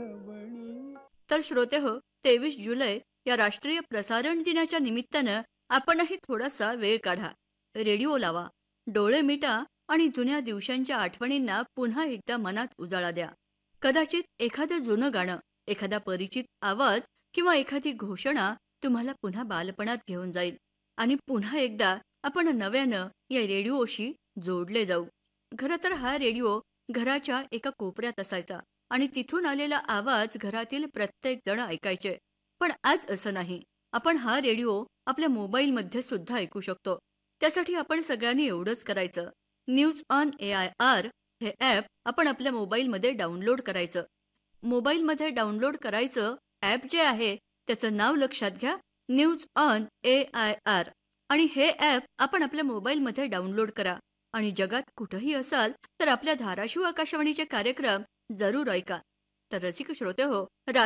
तर श्रोते हो, 23 जुलै या राष्ट्रीय प्रसारण दिनाच्या निमित्तानं आपणही थोडासा वेळ काढा. रेडिओ लावा, डोळे मिटा आणि जुन्या दिवसांच्या आठवणींना पुन्हा एकदा मनात उजाळा द्या. कदाचित एखादं जुनं गाणं, एखादा परिचित आवाज किंवा एखादी घोषणा तुम्हाला पुन्हा बालपणात घेऊन जाईल आणि पुन्हा एकदा आपण नव्यानं या रेडिओशी जोडले जाऊ. खरं तर हा रेडिओ घराच्या एका कोपऱ्यात असायचा आणि तिथून आलेला आवाज घरातील प्रत्येक जण ऐकायचे. पण आज असं नाही. आपण हा रेडिओ आपल्या मोबाईलमध्ये सुद्धा ऐकू शकतो. त्यासाठी आपण सगळ्यांनी एवढंच करायचं. न्यूज ऑन AIR हे ॲप आपण आपल्या मोबाईलमध्ये डाउनलोड करायचं. मोबाईलमध्ये डाउनलोड करायचं ॲप जे आहे त्याचं नाव लक्षात घ्या, न्यूज ऑन AIR. आणि हे ॲप आपण आपल्या मोबाईलमध्ये डाउनलोड करा आणि जगात कुठंही असाल तर आपल्या धाराशिव आकाशवाणीचे कार्यक्रम जरूर ऐका. तर रसिक श्रोते हो,